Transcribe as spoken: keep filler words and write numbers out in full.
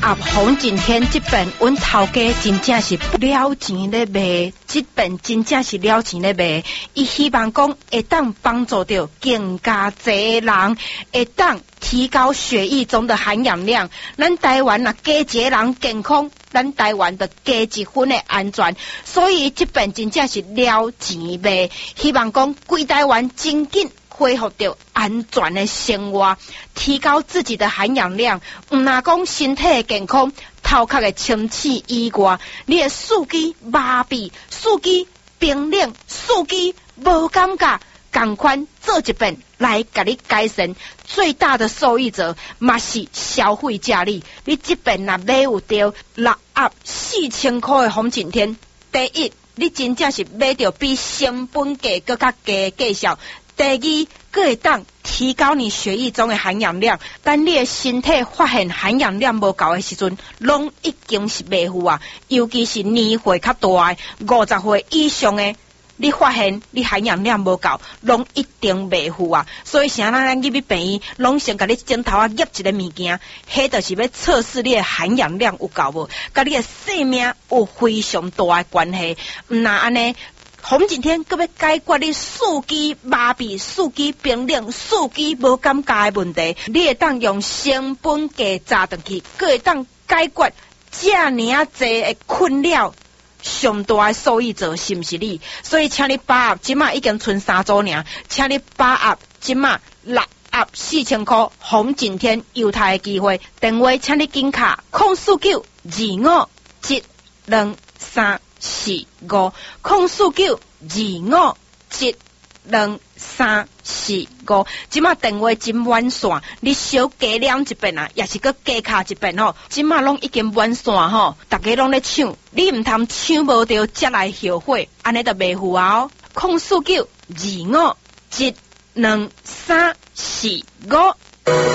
啊，洪景天这本阮头家真正是了钱咧卖，这本真正是了钱咧卖。伊希望讲会当帮助到更加侪人，会当提高血液中的含氧量。咱台湾啊，加一个人健康，咱台湾的加一分的安全。所以这本真正是了钱卖，希望讲规台湾真紧恢复到安全的生活，提高自己的含氧量。毋若讲身体的健康，头壳的清气以外，你的四肢麻痹、四肢冰冷、四肢无感觉，同款做一本来甲你改善。最大的受益者嘛是消费者你，你这本若买有着六盒四千块的红景天，第一，你真正是买着比成本价更加低的价效。第二，佫会当提高你血液中的含氧量。等你的身体发现含氧量无够的时阵，拢已经是袂赴啊。尤其是年岁较大的五十岁以上的，你发现你含氧量无够，拢一定袂赴啊。所以啥人咱入去病院，拢先甲你枕头啊夹一个物件，迄就是要测试你的含氧量有够无，甲你的性命有非常大的关系。毋那安尼。洪景天佮要解决你四肢麻痹、四肢冰冷、四肢无感觉的问题，你会当用成本价砸转去，佮会当解决这尔啊济的困扰。上大的受益者是毋是你？所以请你把握，即马已经剩三组尔，请你把握即马六盒四千块洪景天犹太的机会。电话请你紧卡零四九二五七两三。四五空四九二五七两三四五，即马电话真完线，你小加念一遍啊，也是搁加卡一遍吼。即马拢已经完线吼，大家拢咧抢，你毋通抢无着才来后悔，安尼就袂赴啊哦。空四九二五七两三四五。